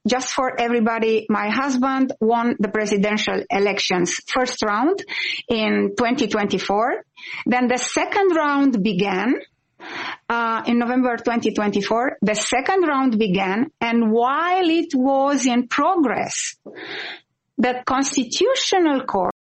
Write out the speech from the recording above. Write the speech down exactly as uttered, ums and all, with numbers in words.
just for everybody, my husband won the presidential elections first round in twenty twenty-four. Then the second round began. Uh, in November twenty twenty-four, the second round began, and while it was in progress, the Constitutional Court